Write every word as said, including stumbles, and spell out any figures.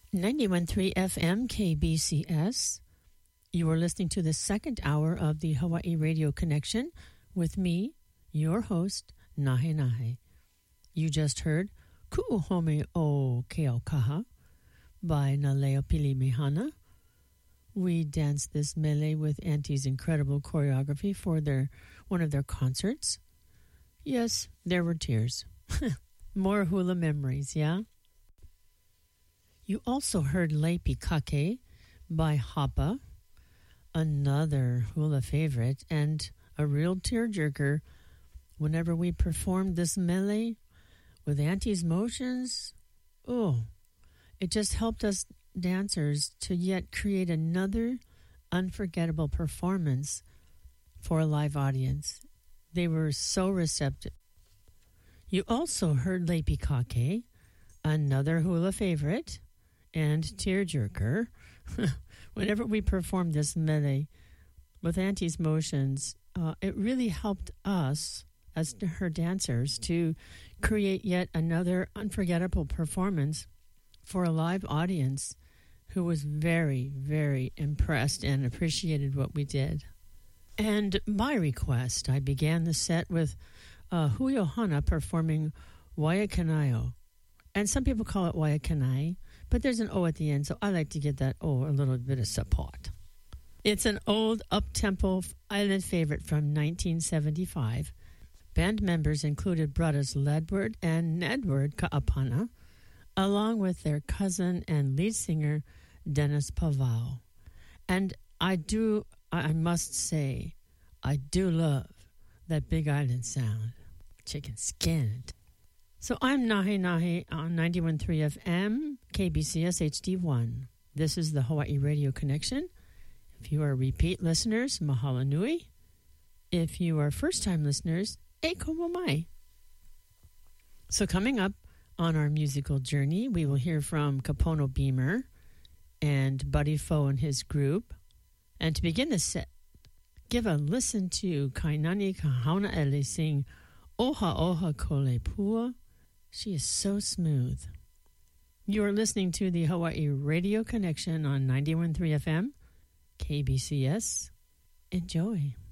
ninety-one point three F M K B C S. You are listening to the second hour of the Hawaii Radio Connection with me, your host, Nahe Nahe. You just heard Ku'uhome o Keaukaha by Naleo Pili Mehana. We danced this mele with Auntie's incredible choreography for their one of their concerts. Yes, there were tears. More hula memories, yeah? You also heard Leipi Kake by Hapa, another hula favorite, and a real tearjerker. Whenever we performed this mele with Auntie's motions, oh, it just helped us dancers to yet create another unforgettable performance for a live audience. They were so receptive. You also heard Leipi Kake, another hula favorite and tearjerker. Whenever we performed this mele with Auntie's motions, uh, it really helped us as her dancers to create yet another unforgettable performance for a live audience who was very, very impressed and appreciated what we did. And by request, I began the set with uh, Huyo Hana performing Waiakanaio. And some people call it Waiakanai, but there's an O at the end, so I like to give that O a little bit of support. It's an old up-tempo island favorite from nineteen seventy-five. Band members included brothers Ledward and Nedward Ka'apana, along with their cousin and lead singer, Dennis Pavao. And I do, I must say, I do love that Big Island sound. Chicken skin. So I'm Nahe Nahe on ninety-one point three F M, K B C S H D one. This is the Hawaii Radio Connection. If you are repeat listeners, mahalo nui. If you are first-time listeners, e komo mai. So coming up on our musical journey, we will hear from Kapono Beamer and Buddy Fo and his group. And to begin the set, give a listen to Kainani Kahauna'ele sing Oha Oha Kole Pua. She is so smooth. You are listening to the Hawaii Radio Connection on ninety-one point three F M, K B C S. Enjoy.